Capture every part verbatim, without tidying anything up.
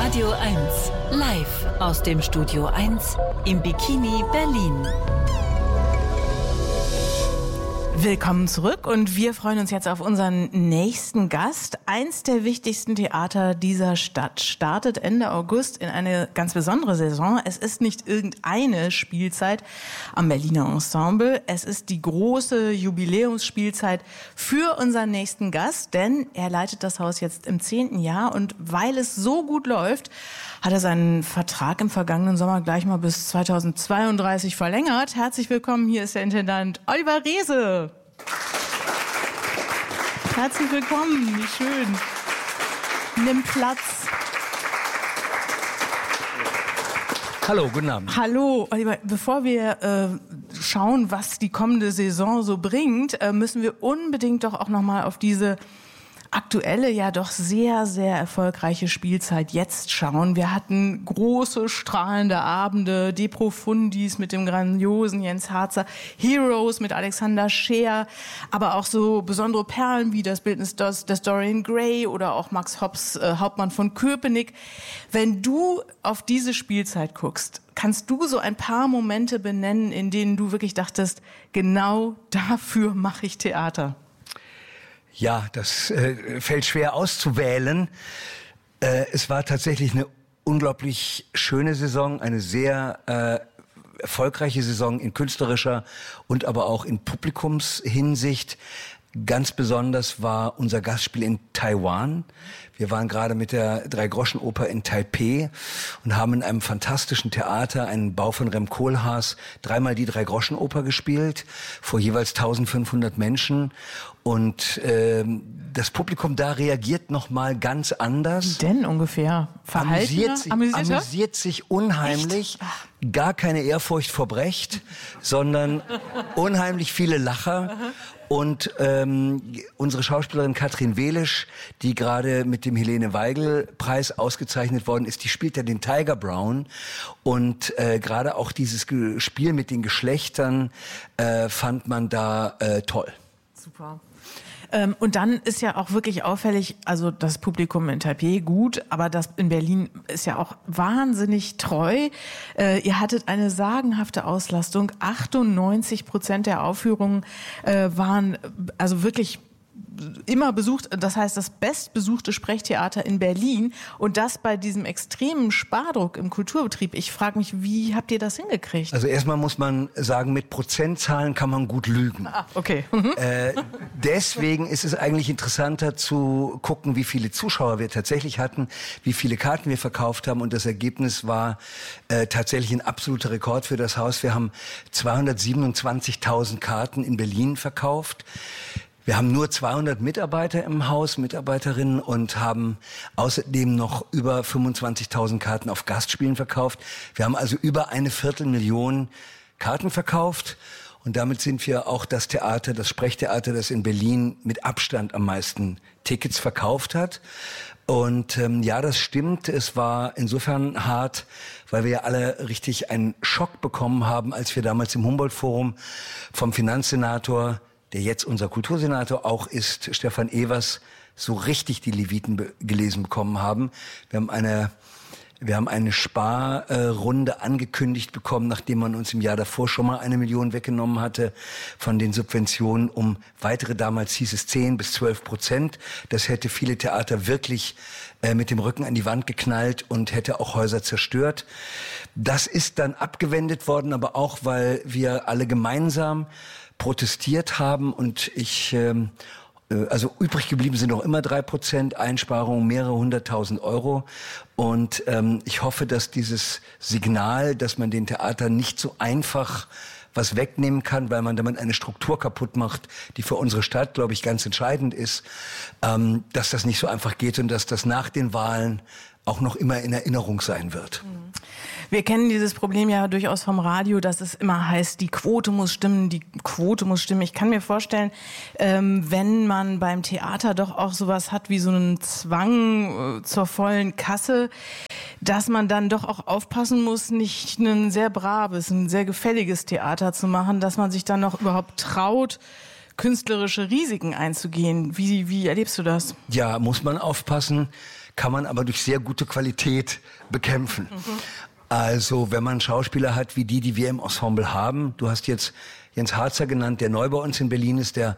Radio eins, live aus dem Studio eins im Bikini Berlin. Willkommen zurück und wir freuen uns jetzt auf unseren nächsten Gast. Eins der wichtigsten Theater dieser Stadt startet Ende August in eine ganz besondere Saison. Es ist nicht irgendeine Spielzeit am Berliner Ensemble. Es ist die große Jubiläumsspielzeit für unseren nächsten Gast, denn er leitet das Haus jetzt im zehnten Jahr und weil es so gut läuft, hat er seinen Vertrag im vergangenen Sommer gleich mal bis zweitausendzweiunddreißig verlängert. Herzlich willkommen, hier ist der Intendant Oliver Reese. Herzlich willkommen, wie schön. Nimm Platz. Hallo, guten Abend. Hallo, Oliver. Bevor wir äh, schauen, was die kommende Saison so bringt, äh, müssen wir unbedingt doch auch nochmal auf diese aktuelle, ja doch sehr, sehr erfolgreiche Spielzeit jetzt schauen. Wir hatten große, strahlende Abende, De Profundis mit dem grandiosen Jens Harzer, Heroes mit Alexander Scheer, aber auch so besondere Perlen wie das Bildnis des, des Dorian Gray oder auch Max Hobbs, äh, Hauptmann von Köpenick. Wenn du auf diese Spielzeit guckst, kannst du so ein paar Momente benennen, in denen du wirklich dachtest, genau dafür mache ich Theater? Ja, das äh, fällt schwer auszuwählen. Äh, es war tatsächlich eine unglaublich schöne Saison, eine sehr äh, erfolgreiche Saison in künstlerischer und aber auch in Publikumshinsicht. Ganz besonders war unser Gastspiel in Taiwan. Wir waren gerade mit der Drei-Groschen-Oper in Taipei und haben in einem fantastischen Theater, einen Bau von Rem Koolhaas, dreimal die Drei-Groschen-Oper gespielt, vor jeweils eintausendfünfhundert Menschen. Und ähm, das Publikum da reagiert noch mal ganz anders. Wie denn ungefähr? Amüsiert sich, amüsiert sich unheimlich. Gar keine Ehrfurcht vor Brecht, sondern unheimlich viele Lacher. Und ähm, unsere Schauspielerin Katrin Welisch, die gerade mit dem Helene-Weigel-Preis ausgezeichnet worden ist, die spielt ja den Tiger Brown. Und äh, gerade auch dieses Ge- Spiel mit den Geschlechtern äh, fand man da äh, toll. Super. Ähm, und dann ist ja auch wirklich auffällig, also das Publikum in Taipei gut, aber das in Berlin ist ja auch wahnsinnig treu. Äh, ihr hattet eine sagenhafte Auslastung. achtundneunzig Prozent der Aufführungen äh, waren also wirklich immer besucht, das heißt das bestbesuchte Sprechtheater in Berlin und das bei diesem extremen Spardruck im Kulturbetrieb. Ich frage mich, wie habt ihr das hingekriegt? Also erstmal muss man sagen, mit Prozentzahlen kann man gut lügen. Ah, okay. äh, deswegen ist es eigentlich interessanter zu gucken, wie viele Zuschauer wir tatsächlich hatten, wie viele Karten wir verkauft haben und das Ergebnis war äh, tatsächlich ein absoluter Rekord für das Haus. Wir haben zweihundertsiebenundzwanzigtausend Karten in Berlin verkauft. Wir haben nur zweihundert Mitarbeiter im Haus, Mitarbeiterinnen und haben außerdem noch über fünfundzwanzigtausend Karten auf Gastspielen verkauft. Wir haben also über eine Viertelmillion Karten verkauft und damit sind wir auch das Theater, das Sprechtheater, das in Berlin mit Abstand am meisten Tickets verkauft hat. Und ähm, ja, das stimmt. Es war insofern hart, weil wir ja alle richtig einen Schock bekommen haben, als wir damals im Humboldt-Forum vom Finanzsenator, der jetzt unser Kultursenator auch ist, Stefan Evers, so richtig die Leviten be- gelesen bekommen haben. Wir haben eine, wir haben eine Sparrunde äh, angekündigt bekommen, nachdem man uns im Jahr davor schon mal eine Million weggenommen hatte von den Subventionen um weitere, damals hieß es zehn bis zwölf Prozent. Das hätte viele Theater wirklich äh, mit dem Rücken an die Wand geknallt und hätte auch Häuser zerstört. Das ist dann abgewendet worden, aber auch, weil wir alle gemeinsam protestiert haben und ich, ähm, also übrig geblieben sind noch immer drei Prozent Einsparungen, mehrere hunderttausend Euro und ähm, ich hoffe, dass dieses Signal, dass man den Theatern nicht so einfach was wegnehmen kann, weil man damit eine Struktur kaputt macht, die für unsere Stadt, glaube ich, ganz entscheidend ist, ähm, dass das nicht so einfach geht und dass das nach den Wahlen auch noch immer in Erinnerung sein wird. Wir kennen dieses Problem ja durchaus vom Radio, dass es immer heißt, die Quote muss stimmen, die Quote muss stimmen. Ich kann mir vorstellen, ähm, wenn man beim Theater doch auch sowas hat wie so einen Zwang äh, zur vollen Kasse, dass man dann doch auch aufpassen muss, nicht ein sehr braves, ein sehr gefälliges Theater zu machen, dass man sich dann noch überhaupt traut, künstlerische Risiken einzugehen. Wie, wie erlebst du das? Ja, muss man aufpassen. kann man aber durch sehr gute Qualität bekämpfen. Mhm. Also wenn man Schauspieler hat wie die, die wir im Ensemble haben, du hast jetzt Jens Harzer genannt, der neu bei uns in Berlin ist, der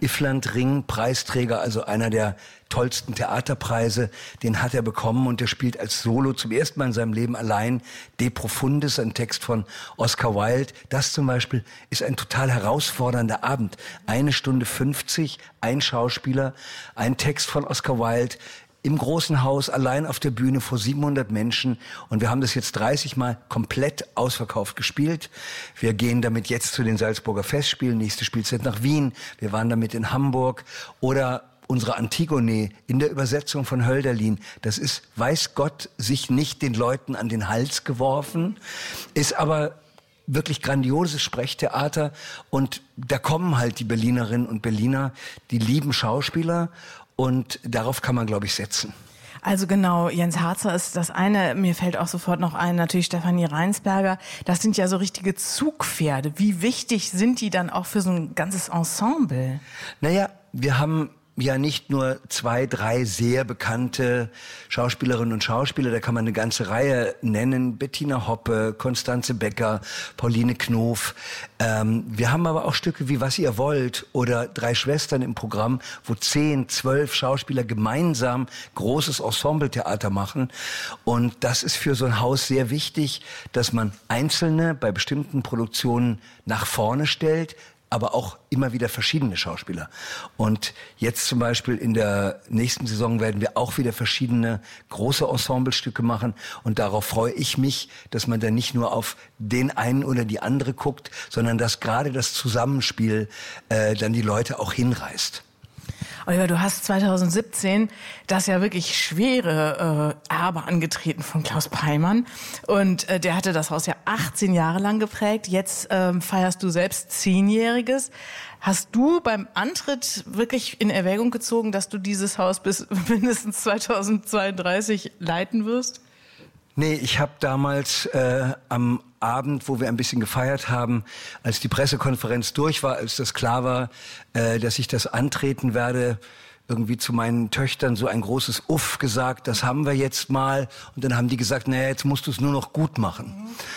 Iffland-Ring-Preisträger, also einer der tollsten Theaterpreise, den hat er bekommen und der spielt als Solo zum ersten Mal in seinem Leben allein De Profundis, ein Text von Oscar Wilde. Das zum Beispiel ist ein total herausfordernder Abend. Eine Stunde fünfzig, ein Schauspieler, ein Text von Oscar Wilde, im großen Haus, allein auf der Bühne vor siebenhundert Menschen. Und wir haben das jetzt dreißig Mal komplett ausverkauft gespielt. Wir gehen damit jetzt zu den Salzburger Festspielen, nächste Spielzeit nach Wien. Wir waren damit in Hamburg. Oder unsere Antigone in der Übersetzung von Hölderlin. Das ist, weiß Gott, sich nicht den Leuten an den Hals geworfen, ist aber wirklich grandioses Sprechtheater. Und da kommen halt die Berlinerinnen und Berliner, die lieben Schauspieler. Und darauf kann man, glaube ich, setzen. Also genau, Jens Harzer ist das eine. Mir fällt auch sofort noch ein, natürlich Stefanie Reinsberger. Das sind ja so richtige Zugpferde. Wie wichtig sind die dann auch für so ein ganzes Ensemble? Naja, wir haben ja nicht nur zwei, drei sehr bekannte Schauspielerinnen und Schauspieler, da kann man eine ganze Reihe nennen. Bettina Hoppe, Constanze Becker, Pauline Knof. Ähm, wir haben aber auch Stücke wie Was ihr wollt oder Drei Schwestern im Programm, wo zehn, zwölf Schauspieler gemeinsam großes Ensembletheater machen. Und das ist für so ein Haus sehr wichtig, dass man Einzelne bei bestimmten Produktionen nach vorne stellt, aber auch immer wieder verschiedene Schauspieler. Und jetzt zum Beispiel in der nächsten Saison werden wir auch wieder verschiedene große Ensemblestücke machen. Und darauf freue ich mich, dass man da nicht nur auf den einen oder die andere guckt, sondern dass gerade das Zusammenspiel äh, dann die Leute auch hinreißt. Oliver, du hast zwanzig siebzehn das ja wirklich schwere äh, Erbe angetreten von Klaus Peimann. Und äh, der hatte das Haus ja achtzehn Jahre lang geprägt. Jetzt ähm, feierst du selbst Zehnjähriges. Hast du beim Antritt wirklich in Erwägung gezogen, dass du dieses Haus bis mindestens zweitausendzweiunddreißig leiten wirst? Nee, ich habe damals äh, am Abend, wo wir ein bisschen gefeiert haben, als die Pressekonferenz durch war, als das klar war, äh, dass ich das antreten werde, irgendwie zu meinen Töchtern so ein großes Uff gesagt, das haben wir jetzt mal. Und dann haben die gesagt, naja, jetzt musst du es nur noch gut machen.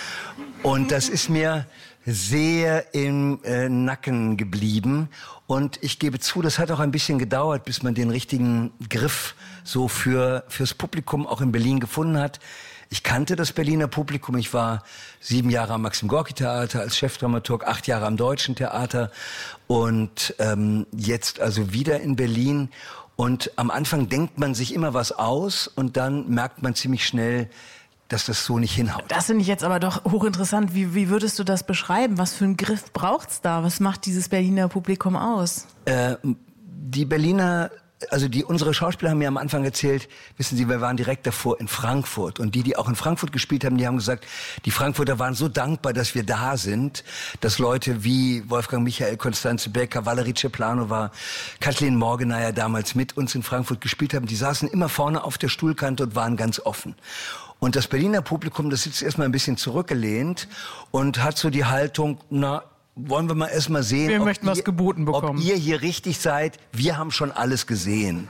Und das ist mir sehr im äh, Nacken geblieben. Und ich gebe zu, das hat auch ein bisschen gedauert, bis man den richtigen Griff so für fürs Publikum auch in Berlin gefunden hat. Ich kannte das Berliner Publikum. Ich war sieben Jahre am Maxim-Gorki-Theater als Chefdramaturg, acht Jahre am Deutschen Theater und ähm, jetzt also wieder in Berlin. Und am Anfang denkt man sich immer was aus und dann merkt man ziemlich schnell, dass das so nicht hinhaut. Das finde ich jetzt aber doch hochinteressant. Wie, wie würdest du das beschreiben? Was für einen Griff braucht's da? Was macht dieses Berliner Publikum aus? Äh, die Berliner Also die unsere Schauspieler haben mir am Anfang erzählt, wissen Sie, wir waren direkt davor in Frankfurt. Und die, die auch in Frankfurt gespielt haben, die haben gesagt, die Frankfurter waren so dankbar, dass wir da sind, dass Leute wie Wolfgang Michael, Constanze Becker, Valerie Ceplanova, Kathleen Morgeneier damals mit uns in Frankfurt gespielt haben. Die saßen immer vorne auf der Stuhlkante und waren ganz offen. Und das Berliner Publikum, das sitzt erstmal ein bisschen zurückgelehnt und hat so die Haltung, na, wollen wir mal erst mal sehen, wir ob, möchten ihr, was geboten bekommen. ob ihr hier richtig seid. Wir haben schon alles gesehen.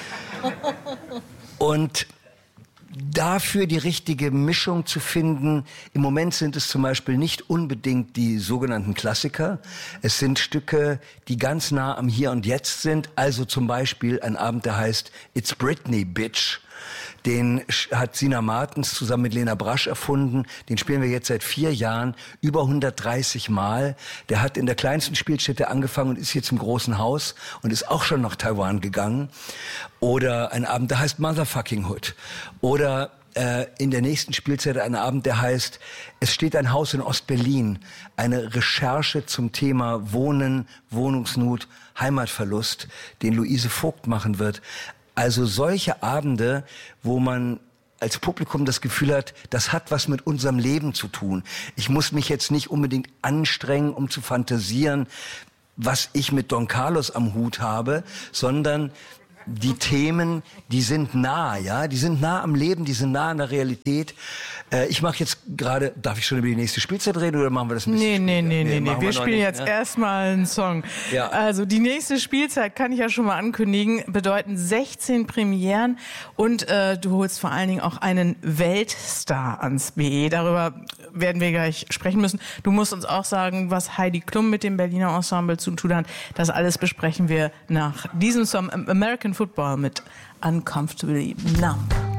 Und dafür die richtige Mischung zu finden, im Moment sind es zum Beispiel nicht unbedingt die sogenannten Klassiker. Es sind Stücke, die ganz nah am Hier und Jetzt sind. Also zum Beispiel ein Abend, der heißt It's Britney, Bitch. Den hat Sina Martens zusammen mit Lena Brasch erfunden. Den spielen wir jetzt seit vier Jahren, über hundertdreißig Mal. Der hat in der kleinsten Spielstätte angefangen und ist jetzt im großen Haus und ist auch schon nach Taiwan gegangen. Oder ein Abend, der heißt Motherfucking Hood. Oder äh, in der nächsten Spielzeit ein Abend, der heißt Es steht ein Haus in Ostberlin. Eine Recherche zum Thema Wohnen, Wohnungsnot, Heimatverlust, den Luise Vogt machen wird. Also solche Abende, wo man als Publikum das Gefühl hat, das hat was mit unserem Leben zu tun. Ich muss mich jetzt nicht unbedingt anstrengen, um zu fantasieren, was ich mit Don Carlos am Hut habe, sondern die Themen, die sind nah, ja, die sind nah am Leben, die sind nah an der Realität. Äh, ich mache jetzt gerade, darf ich schon über die nächste Spielzeit reden oder machen wir das ein bisschen Nee, später? nee, nee, nee, nee. machen Wir, wir noch spielen nicht, jetzt ne? erstmal einen Song. Ja. Also die nächste Spielzeit, kann ich ja schon mal ankündigen, bedeuten sechzehn Premieren und äh, du holst vor allen Dingen auch einen Weltstar ans B E. Darüber werden wir gleich sprechen müssen. Du musst uns auch sagen, was Heidi Klum mit dem Berliner Ensemble zu tun hat. Das alles besprechen wir nach diesem Song American Football mit Uncomfortably Numb.